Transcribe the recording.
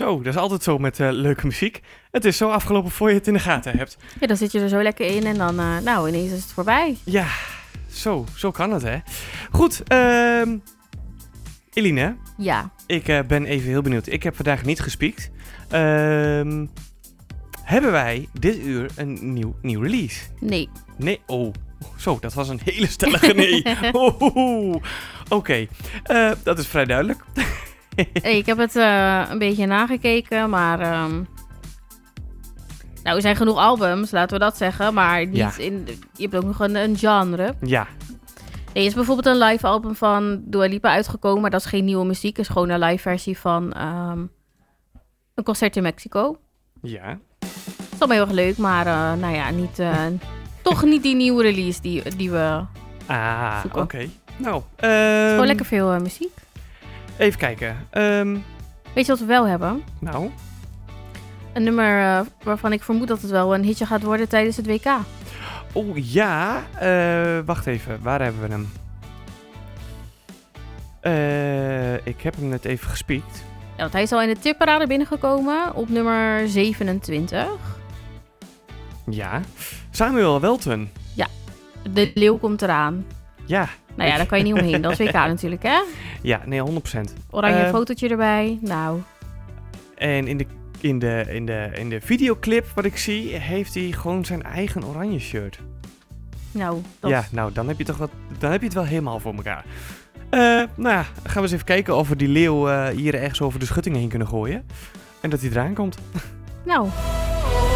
Zo, dat is altijd zo met leuke muziek. Het is zo afgelopen voor je het in de gaten hebt. Ja, dan zit je er zo lekker in en dan, ineens is het voorbij. Ja, zo kan het, hè. Goed, Eline, Ja. ik ben even heel benieuwd. Ik heb vandaag niet gespiekt. Hebben wij dit uur een nieuw release? Nee. Nee, oh. Zo, dat was een hele stellige nee. Oké, dat is vrij duidelijk. Hey, ik heb het een beetje nagekeken, maar... er zijn genoeg albums, laten we dat zeggen. Maar niet Ja. je hebt ook nog een genre. Ja, Er is bijvoorbeeld een live album van Dua Lipa uitgekomen. Maar dat is geen nieuwe muziek. Het is gewoon een live versie van een concert in Mexico. ja. Dat is allemaal heel erg leuk, maar niet, toch niet die nieuwe release die we... Oké. Zoeken. Nou, Gewoon lekker veel muziek. even kijken. Weet je wat we wel hebben? Nou, Een nummer waarvan ik vermoed dat het wel een hitje gaat worden tijdens het WK. oh ja. Wacht even, waar hebben we hem? Ik heb hem net even gespiekt. Ja, want hij is al in de tipparade binnengekomen op nummer 27. Ja. Samuel Welton. De leeuw komt eraan. Ja. Nou ja, daar kan je niet omheen. Dat is WK natuurlijk, hè? Ja, nee, 100%. Oranje fotootje erbij. Nou, En in de videoclip wat ik zie, heeft hij gewoon zijn eigen oranje shirt. dat Ja, nou, dan heb je het wel helemaal voor elkaar. Gaan we eens even kijken of we die leeuw hier ergens over de schutting heen kunnen gooien. En dat hij eraan komt. Nou,